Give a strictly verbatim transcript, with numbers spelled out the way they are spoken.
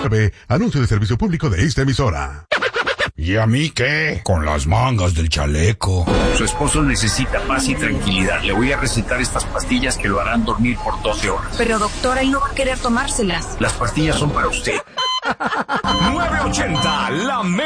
Anuncio de servicio público de esta emisora. ¿Y a mí qué? Con las mangas del chaleco. Su esposo necesita paz y tranquilidad. Le voy a recetar estas pastillas que lo harán dormir por doce horas. Pero doctora, él no va a querer tomárselas. Las pastillas son para usted. nueve ochenta, la